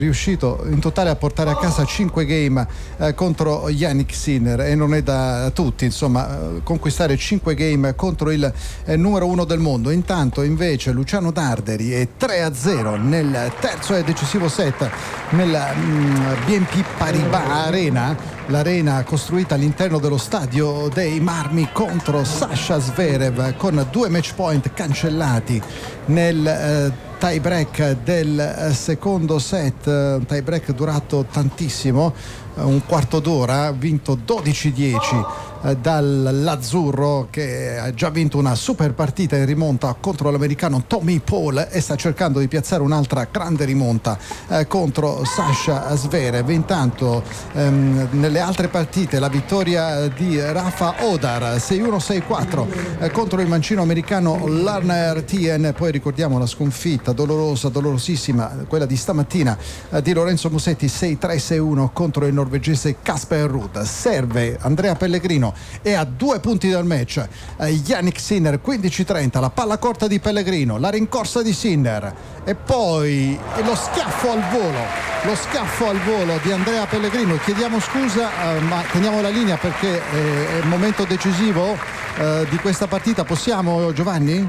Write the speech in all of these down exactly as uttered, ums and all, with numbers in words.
riuscito in totale a portare a casa cinque game eh, contro Jannik Sinner, e non è da tutti, insomma, eh, conquistare cinque game contro il eh, numero uno del mondo. Intanto invece Luciano Darderi è tre a zero nel terzo e decisivo set nella mm, B N P Paribas Arena, l'arena costruita all'interno dello stadio dei Marmi, contro Sasha Zverev, con due match point cancellati nel eh, tie break del secondo set, un tie break durato tantissimo, un quarto d'ora, vinto dodici dieci dall'azzurro, che ha già vinto una super partita in rimonta contro l'americano Tommy Paul e sta cercando di piazzare un'altra grande rimonta eh, contro Sasha Zverev. Intanto ehm, nelle altre partite la vittoria di Rafa Odar sei uno sei quattro eh, contro il mancino americano Larner Tien. Poi ricordiamo la sconfitta dolorosa, dolorosissima, quella di stamattina eh, di Lorenzo Musetti sei tre sei uno contro il norvegese Casper Ruud. Serve Andrea Pellegrino e a due punti dal match eh, Jannik Sinner, quindici trenta, la palla corta di Pellegrino, la rincorsa di Sinner e poi lo schiaffo al volo lo schiaffo al volo di Andrea Pellegrino. Chiediamo scusa eh, ma teniamo la linea perché eh, è il momento decisivo eh, di questa partita. Possiamo, Giovanni?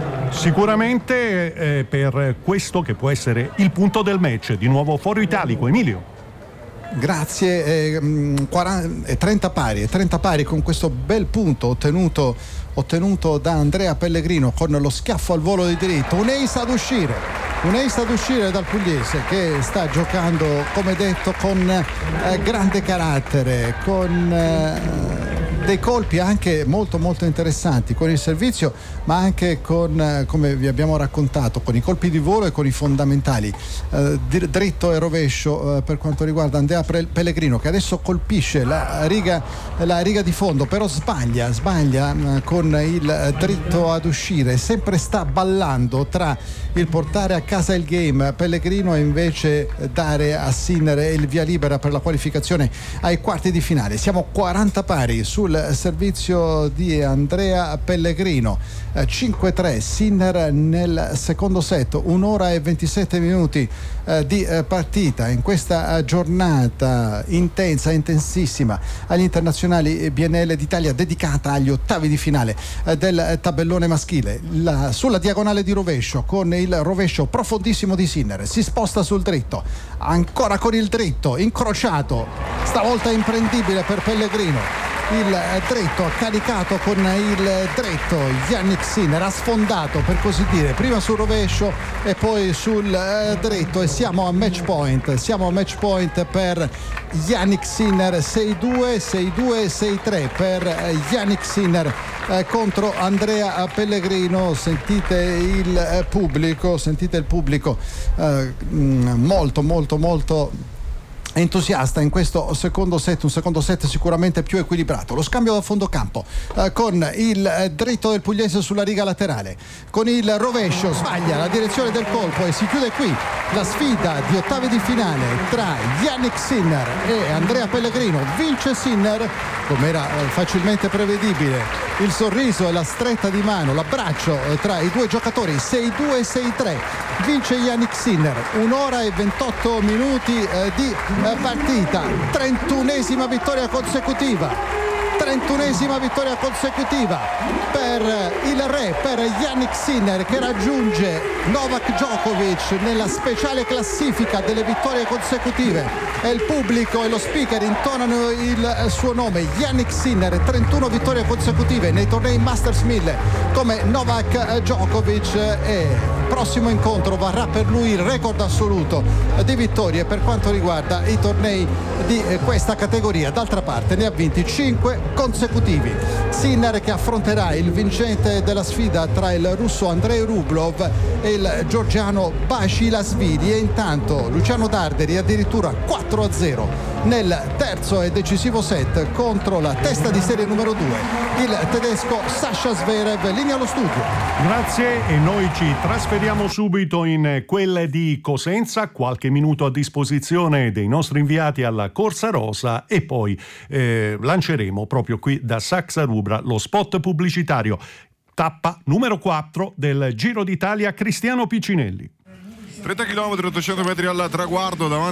Sicuramente eh, per questo che può essere il punto del match. Di nuovo foro italico, Emilio. Grazie, eh, quaranta, trenta pari, trenta pari con questo bel punto ottenuto, ottenuto da Andrea Pellegrino con lo schiaffo al volo di diritto. Un ace ad uscire, un ace ad uscire dal pugliese, che sta giocando, come detto, con eh, grande carattere, con eh, dei colpi anche molto molto interessanti con il servizio, ma anche con, eh, come vi abbiamo raccontato, con i colpi di volo e con i fondamentali, eh, dritto e rovescio eh, per quanto riguarda Andrea Pellegrino, che adesso colpisce la riga, la riga di fondo, però sbaglia sbaglia eh, con il dritto ad uscire, sempre sta ballando tra il portare a casa il game Pellegrino e invece dare a Sinner il via libera per la qualificazione ai quarti di finale. Siamo quaranta pari sul servizio di Andrea Pellegrino, eh, cinque tre Sinner nel secondo set. Un'ora e ventisette minuti eh, di eh, partita in questa eh, giornata intensa, intensissima agli internazionali B N L d'Italia, dedicata agli ottavi di finale eh, del tabellone maschile. La, sulla diagonale di rovescio, con il rovescio profondissimo di Sinner, si sposta sul dritto, ancora con il dritto incrociato, stavolta imprendibile per Pellegrino. Il dritto ha caricato con il dritto Jannik Sinner, ha sfondato per così dire, prima sul rovescio e poi sul eh, dritto, e siamo a match point siamo a match point per Jannik Sinner. sei due sei due sei tre per eh, Jannik Sinner eh, contro Andrea Pellegrino. Sentite il eh, pubblico sentite il pubblico eh, molto molto molto entusiasta in questo secondo set, un secondo set sicuramente più equilibrato. Lo scambio da fondo campo eh, con il eh, dritto del pugliese sulla riga laterale, con il rovescio sbaglia la direzione del colpo e si chiude qui la sfida di ottavi di finale tra Jannik Sinner e Andrea Pellegrino. Vince Sinner, come era eh, facilmente prevedibile, il sorriso e la stretta di mano, l'abbraccio eh, tra i due giocatori. Sei due sei tre vince Jannik Sinner. Un'ora e ventotto minuti eh, di partita, trentunesima vittoria consecutiva trentunesima vittoria consecutiva per il re, per Jannik Sinner, che raggiunge Novak Djokovic nella speciale classifica delle vittorie consecutive, e il pubblico e lo speaker intonano il suo nome. Jannik Sinner, trentuno vittorie consecutive nei tornei Masters mille come Novak Djokovic, e il prossimo incontro varrà per lui il record assoluto di vittorie per quanto riguarda i tornei di questa categoria. D'altra parte ne ha vinti cinque consecutivi. Sinner, che affronterà il vincente della sfida tra il russo Andrei Rublev e il georgiano Basilashvili, e intanto Luciano Darderi addirittura quattro a zero nel terzo e decisivo set contro la testa di serie numero due, il tedesco Sasha Zverev. Linea allo studio. Grazie, e noi ci trasferiamo subito in quelle di Cosenza, qualche minuto a disposizione dei nostri inviati alla Corsa Rosa, e poi eh, lanceremo proprio qui da Saxa Rubra lo spot pubblicitario. Tappa numero quattro del Giro d'Italia Cristiano Piccinelli. trenta chilometri, ottocento metri al traguardo davanti